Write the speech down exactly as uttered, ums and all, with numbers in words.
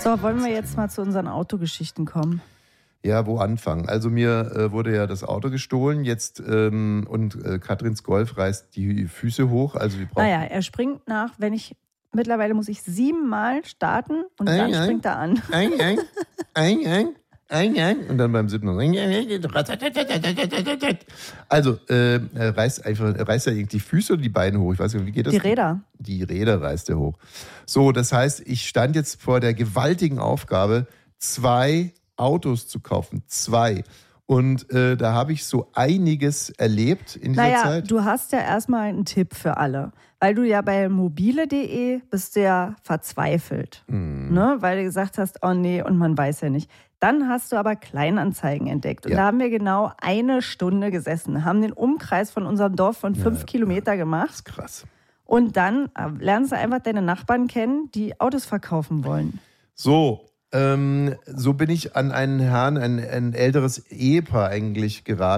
So, wollen wir jetzt mal zu unseren Autogeschichten kommen? Ja, wo anfangen? Also mir äh, wurde ja das Auto gestohlen jetzt ähm, und äh, Katrins Golf reißt die Füße hoch. Also wir brauchen Naja, er springt nach, wenn ich, mittlerweile muss ich siebenmal starten und ein, dann ein, springt er an. Ein, ein, ein, ein, ein, ein und dann beim siebten Also äh, er reißt einfach, er reißt er die Füße oder die Beine hoch? Ich weiß nicht, wie geht das? Die Räder. Die Räder reißt er hoch. So, das heißt, ich stand jetzt vor der gewaltigen Aufgabe, zwei Autos zu kaufen. Zwei. Und äh, da habe ich so einiges erlebt in dieser naja, Zeit. Du hast ja erstmal einen Tipp für alle. Weil du ja bei mobile punkt de bist du ja verzweifelt. Mm. Ne? Weil du gesagt hast, oh nee, und man weiß ja nicht. Dann hast du aber Kleinanzeigen entdeckt. Und ja. da haben wir genau eine Stunde gesessen, haben den Umkreis von unserem Dorf von fünf ja, Kilometer gemacht. Das ist krass. Und dann lernst du einfach deine Nachbarn kennen, die Autos verkaufen wollen. So, ähm, so bin ich an einen Herrn, ein, ein älteres Ehepaar eigentlich geraten.